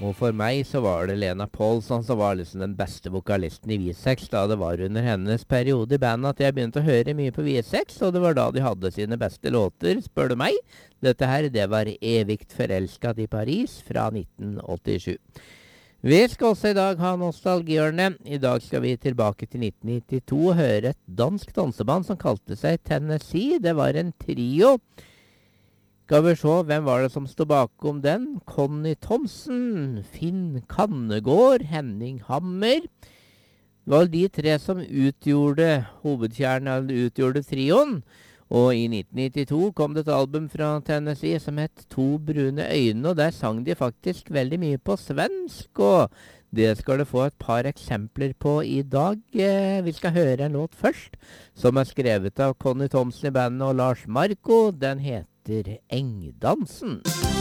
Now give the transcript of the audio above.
Og for meg så var det Lena Paulsson som var liksom den beste vokalisten i V6, da det var under hennes periode i bandet at jeg begynte å høre mye på V6, og det var da de hadde sine beste låter, spør du meg. Dette her, det var Evigt forelsket i Paris fra 1987. Vi skal også i dag ha nostalgihjørne. I dag skal vi tilbake til 1992 og høre et dansk danseband som kalte seg Tennessee. Det var en trio. Skal vi se, hvem var det som stod bakom den? Conny Thomsen, Finn Kannegård, Henning Hammer. Det var de tre som utgjorde hovedkjernen, eller utgjorde trioen. Og i 1992 kom det et album fra Tennessee som het To brune øyne, og der sang de faktisk veldig mye på svensk, og det skal du få et par eksempler på i dag. Vi skal høre en låt først, som er skrevet av Conny Thomsen i bandet og Lars Marco. Den heter Engdansen.